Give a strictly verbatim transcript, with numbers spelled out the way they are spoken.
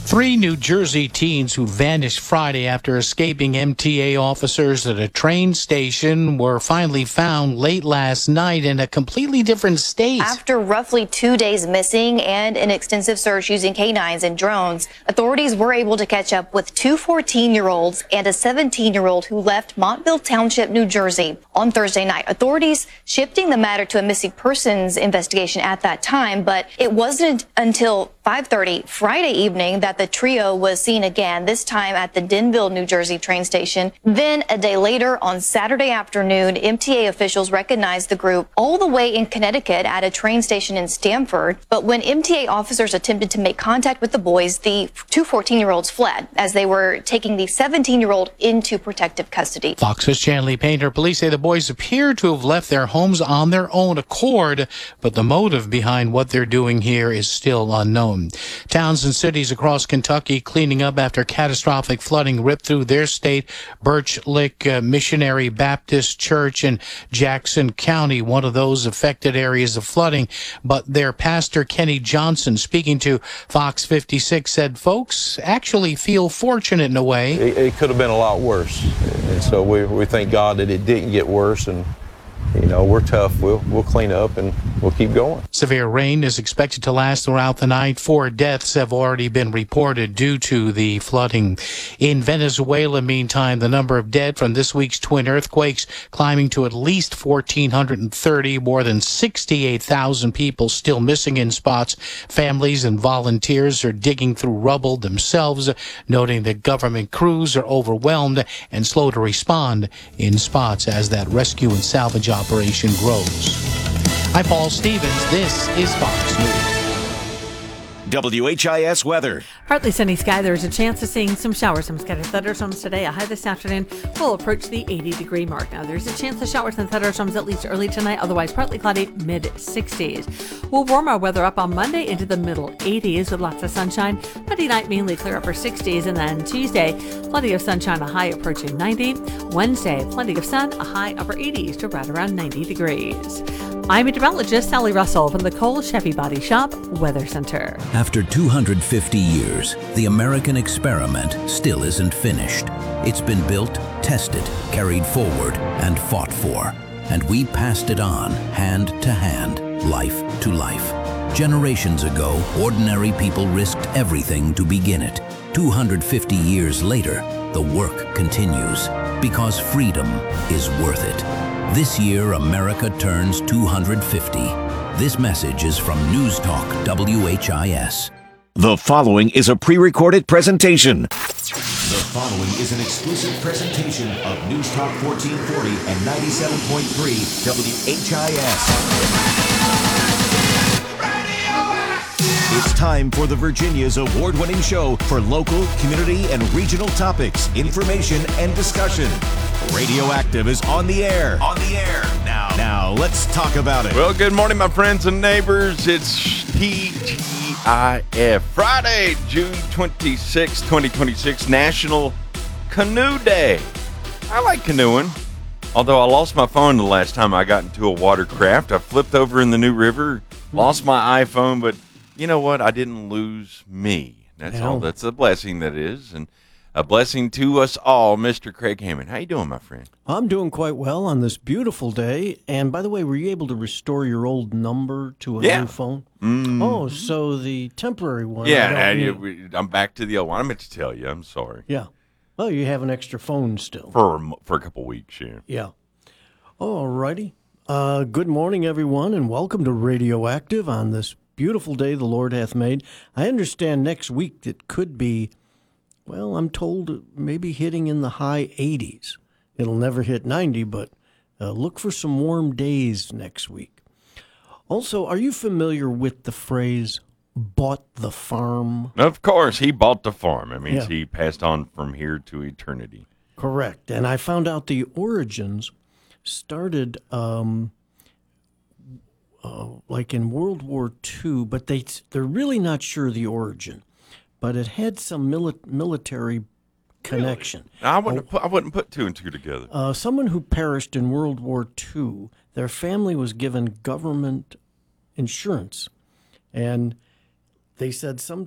Three New Jersey teens who vanished Friday after escaping M T A officers at a train station were finally found late last night in a completely different state. After roughly two days missing and an extensive search using canines and drones, authorities were able to catch up with two fourteen-year-olds and a seventeen-year-old who left Montville Township, New Jersey on Thursday night. Authorities shifting the matter to a missing persons investigation at that time, but it wasn't until five thirty Friday evening that the trio was seen again, this time at the Denville, New Jersey train station. Then a day later, on Saturday afternoon, M T A officials recognized the group all the way in Connecticut at a train station in Stamford. But when M T A officers attempted to make contact with the boys, the two fourteen-year-olds fled as they were taking the seventeen-year-old into protective custody. Fox's Chanley Painter police say the boys appear to have left their homes on their own accord, but the motive behind what they're doing here is still unknown. Towns and cities across Kentucky cleaning up after catastrophic flooding ripped through their state. Birch Lick uh, Missionary Baptist Church in Jackson County, one of those affected areas of flooding. But their pastor, Kenny Johnson, speaking to Fox fifty-six, said folks actually feel fortunate in a way. It, it could have been a lot worse. And so we, we thank God that it didn't get worse. And you know, we're tough. We'll we'll clean up and we'll keep going. Severe rain is expected to last throughout the night. Four deaths have already been reported due to the flooding. In Venezuela, meantime, the number of dead from this week's twin earthquakes climbing to at least one thousand four hundred thirty. More than sixty-eight thousand people still missing in spots. Families and volunteers are digging through rubble themselves, noting that government crews are overwhelmed and slow to respond in spots as that rescue and salvage operation grows. I'm Paul Stevens. This is Fox News. W H I S weather. Partly sunny sky. There's a chance of seeing some showers, some scattered thunderstorms today. A high this afternoon will approach the eighty degree mark. Now, there's a chance of showers and thunderstorms at least early tonight. Otherwise, partly cloudy, mid sixties. We'll warm our weather up on Monday into the middle eighties with lots of sunshine. Monday night, mainly clear upper sixties. And then Tuesday, plenty of sunshine, a high approaching ninety. Wednesday, plenty of sun, a high upper eighties to right around ninety degrees. I'm meteorologist Sally Russell from the Cole Chevy Body Shop Weather Center. After two hundred fifty years, the American experiment still isn't finished. It's been built, tested, carried forward, and fought for. And we passed it on, hand to hand, life to life. Generations ago, ordinary people risked everything to begin it. two hundred fifty years later, the work continues, because freedom is worth it. This year, America turns two hundred fifty. This message is from News Talk W H I S. The following is a pre-recorded presentation. The following is an exclusive presentation of News Talk fourteen forty and ninety-seven point three W H I S. It's time for the Virginia's award-winning show for local, community, and regional topics, information, and discussion. Radioactive is on the air. On the air. Now, now let's talk about it. Well, good morning, my friends and neighbors. It's T G I F. Friday, June twenty-sixth, twenty twenty-six, National Canoe Day. I like canoeing. Although I lost my phone the last time I got into a watercraft. I flipped over in the New River, lost my iPhone, but you know what? I didn't lose me. That's Hell. all. That's a blessing that is. And a blessing to us all. Mister Craig Hammond, how you doing, my friend? I'm doing quite well on this beautiful day. And by the way, were you able to restore your old number to a Yeah. new phone? Mm. Oh, so the temporary one. I Yeah, don't and need- you- we- I'm back to the old one. I meant to tell you. I'm sorry. Yeah. Well, you have an extra phone still. For a, mo- for a couple weeks, yeah. Yeah. All righty. Uh, good morning, everyone, and welcome to Radioactive on this beautiful day the Lord hath made. I understand next week it could be, well, I'm told maybe hitting in the high eighties. It'll never hit ninety, but uh, look for some warm days next week. Also, are you familiar with the phrase, bought the farm? Of course, he bought the farm. It means Yeah. he passed on from here to eternity. Correct. And I found out the origins started um, uh, like in World War Two, but they, they're really not sure the origin. But it had some mili- military connection. Really? I wouldn't. Put, I wouldn't put two and two together. Uh, someone who perished in World War Two, their family was given government insurance, and they said some